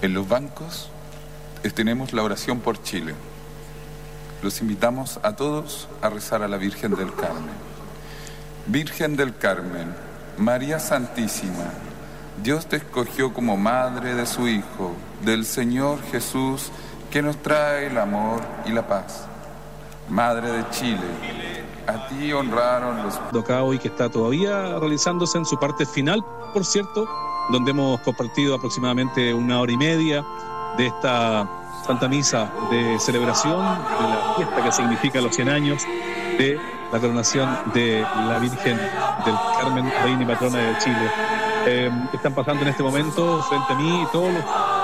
En los bancos tenemos la oración por Chile. Los invitamos a todos a rezar a la Virgen del Carmen. Virgen del Carmen, María Santísima, Dios te escogió como madre de su Hijo, del Señor Jesús, que nos trae el amor y la paz. Madre de Chile, a ti honraron los... Acá hoy que está todavía realizándose en su parte final, por cierto, donde hemos compartido aproximadamente 1 hora y media de esta Santa Misa de celebración de la fiesta que significa los 100 años de la coronación de la Virgen del Carmen, reina y patrona de Chile. Están pasando en este momento frente a mí todos los